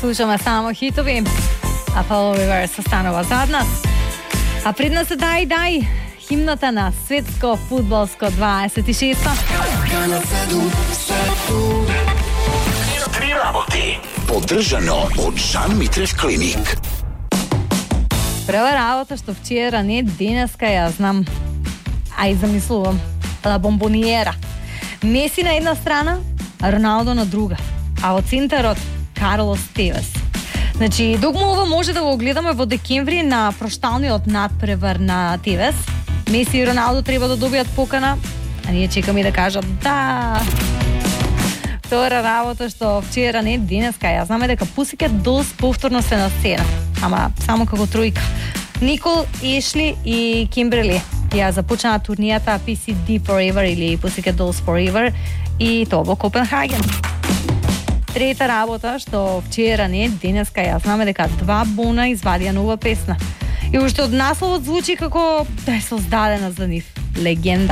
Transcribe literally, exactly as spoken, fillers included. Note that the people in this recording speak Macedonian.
слушаме само хитови, а Follow Reverse останува зад нас. А пред нас е Дай Дай, химната на светско фудбалско дваесет и шесто. Три работи. Поддржано од Жан Митрев клиник. Прва работа што вчера, не денеска, ја знам, а и замислувам, ла бомбониера. Меси на една страна, Роналдо на друга, а во центарот Карлос Тевес. Значи, докму ова може да го гледаме во декември на прошталниот надпревар на Тевес. Меси и Роналдо треба да добијат покана, а ние чекаме да кажат да. Втора работа што вчера, не денеска, ја знаме дека Pussycat Dolls повторно се на сцена, ама само како тројка. Никол, Ешли и Кимберли ја започнаа турнијата пи си ди Forever или Pussycat Dolls Forever и тоа во Копенхаген. Трета работа што вчера, не денеска, ја знаме дека два Бона извадија нова песна. И уште од насловот звучи како да е создадена за нив. Легенда.